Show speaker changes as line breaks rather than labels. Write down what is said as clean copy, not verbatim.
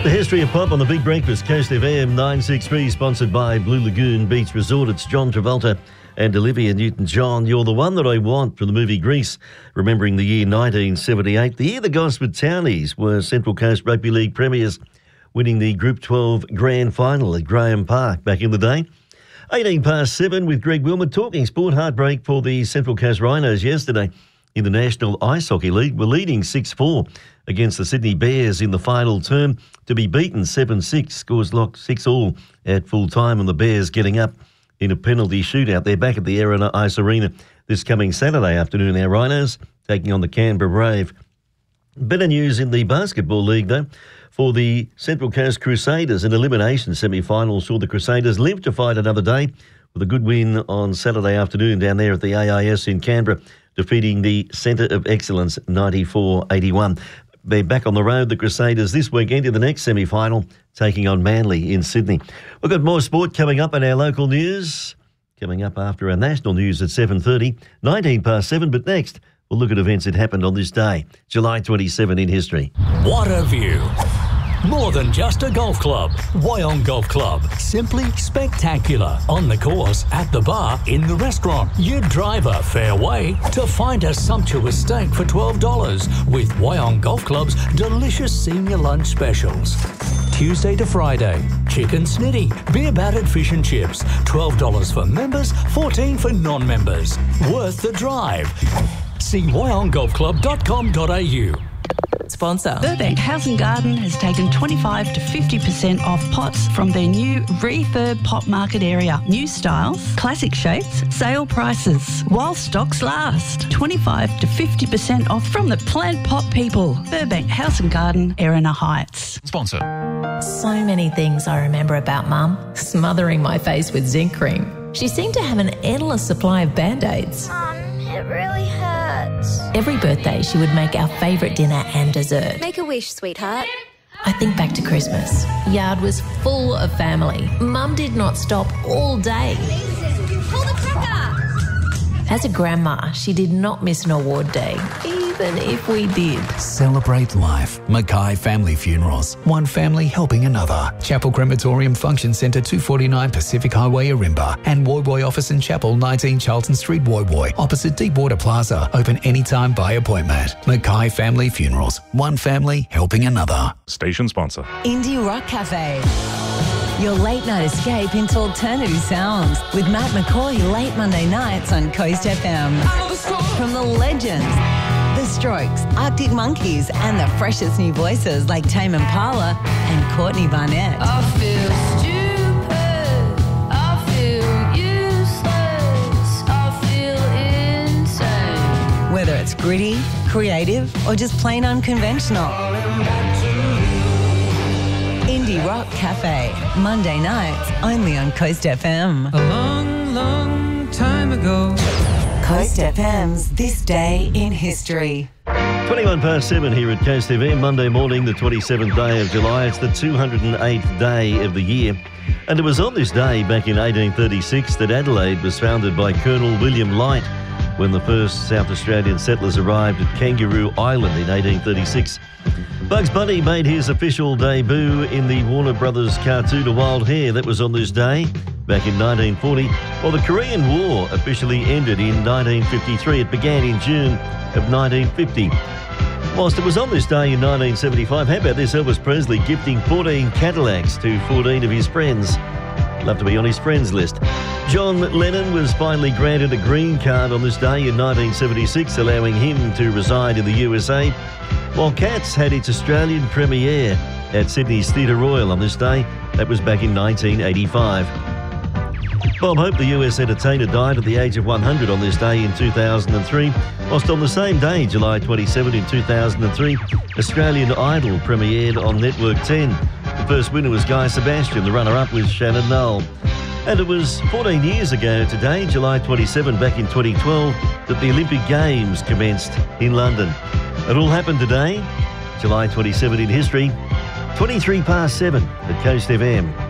The history of pop on the Big Breakfast, Coast FM 963, sponsored by Blue Lagoon Beach Resort. It's John Travolta and Olivia Newton-John. You're the one that I want from the movie Grease, remembering the year 1978, the year the Gosford Townies were Central Coast Rugby League premiers, winning the Group 12 Grand Final at Graham Park back in the day. 7 with Greg Wilmer talking sport. Heartbreak for the Central Coast Rhinos yesterday in the National Ice Hockey League. We're leading 6-4 against the Sydney Bears in the final term to be beaten 7-6. Scores locked 6-all at full time, and the Bears getting up in a penalty shootout. They're back at the Arena Ice Arena this coming Saturday afternoon. Our Rhinos taking on the Canberra Brave. Better news in the Basketball League, though, for the Central Coast Crusaders. An elimination semi-final saw the Crusaders live to fight another day with a good win on Saturday afternoon down there at the AIS in Canberra, defeating the Centre of Excellence 94-81. They're back on the road, the Crusaders, this weekend in the next semi-final, taking on Manly in Sydney. We've got more sport coming up in our local news, coming up after our national news at 7:30, 7, but next we'll look at events that happened on this day, July 27 in history.
What a view. More than just a golf club. Wyong Golf Club. Simply spectacular. On the course, at the bar, in the restaurant. You drive a fair way to find a sumptuous steak for $12 with Wyong Golf Club's delicious senior lunch specials. Tuesday to Friday, chicken snitty, beer battered fish and chips. $12 for members, $14 for non-members. Worth the drive. See wyonggolfclub.com.au.
Sponsor. Burbank House and Garden has taken 25 to 50% off pots from their new refurb pot market area. New styles, classic shapes, sale prices. While stocks last. 25 to 50% off from the plant pot people. Burbank House and Garden, Erina Heights.
Sponsor.
So many things I remember about Mum. Smothering my face with zinc cream. She seemed to have an endless supply of Band-Aids.
Mum, it really hurts.
Every birthday, she would make our favourite dinner and dessert.
Make a wish, sweetheart.
I think back to Christmas. Yard was full of family. Mum did not stop all day.
Pull the cracker!
As a grandma, she did not miss an award day, even if we did.
Celebrate life. Mackay Family Funerals. One family helping another. Chapel Crematorium Function Centre, 249 Pacific Highway, Arimba. And Woy Woy Office in Chapel, 19 Charlton Street, Woy Woy. Opposite Deepwater Plaza. Open anytime by appointment. Mackay Family Funerals. One family helping another.
Station sponsor.
Indie Rock Cafe. Your late night escape into alternative sounds with Matt McCoy late Monday nights on Coast FM. From the legends, The Strokes, Arctic Monkeys, and the freshest new voices like Tame Impala and Courtney Barnett.
I feel stupid, I feel useless, I feel insane.
Whether it's gritty, creative, or just plain unconventional. Indie Rock Cafe, Monday nights, only on Coast FM.
A long, long time ago.
Coast FM's This Day in History.
7 here at Coast FM, Monday morning, the 27th day of July. It's the 208th day of the year. And it was on this day, back in 1836, that Adelaide was founded by Colonel William Light when the first South Australian settlers arrived at Kangaroo Island in 1836. Bugs Bunny made his official debut in the Warner Brothers cartoon A Wild Hare. That was on this day, back in 1940. While the Korean War officially ended in 1953. It began in June of 1950. Whilst it was on this day in 1975, how about this? Elvis Presley gifting 14 Cadillacs to 14 of his friends. Love to be on his friends list. John Lennon was finally granted a green card on this day in 1976, allowing him to reside in the USA. While Cats had its Australian premiere at Sydney's Theatre Royal on this day. That was back in 1985. Bob Hope, the US entertainer, died at the age of 100 on this day in 2003. Whilst on the same day, July 27 in 2003, Australian Idol premiered on Network 10. The first winner was Guy Sebastian, the runner-up was Shannon Noll. And it was 14 years ago today, July 27, back in 2012, that the Olympic Games commenced in London. It all happened today, July 27 in history, 7 at Coast FM.